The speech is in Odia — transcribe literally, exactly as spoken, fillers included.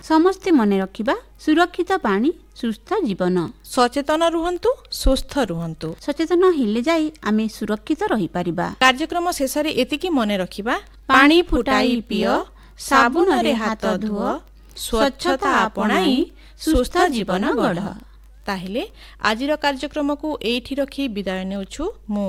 ସମସ୍ତେ ମନେ ରଖିବା ସୁରକ୍ଷିତ ପାଣି ସୁସ୍ଥ ଜୀବନ। ସଚେତନ ରୁହନ୍ତୁ, ସୁସ୍ଥ ରୁହନ୍ତୁ। ସଚେତନ ହେଲେ ଯାଇ ଆମେ ସୁରକ୍ଷିତ ରହିପାରିବା। କାର୍ଯ୍ୟକ୍ରମ ଶେଷରେ ଏତିକି ମନେ ରଖିବା, ପାଣି ଫୁଟାଇ ପିଅ, ସାବୁନରେ ହାତ ଧୁଅ, ସ୍ୱଚ୍ଛତା ଆପଣାଇ ସୁସ୍ଥ ଜୀବନ ଗଢ଼। ତାହେଲେ ଆଜିର କାର୍ଯ୍ୟକ୍ରମକୁ ଏଇଠି ରଖି ବିଦାୟ ନେଉଛୁ। ମୁଁ